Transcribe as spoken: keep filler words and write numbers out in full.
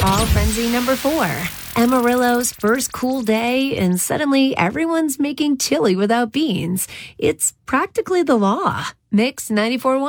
Fall Frenzy number four. Amarillo's first cool day, and suddenly everyone's making chili without beans. It's practically the law. Mix ninety-four point one.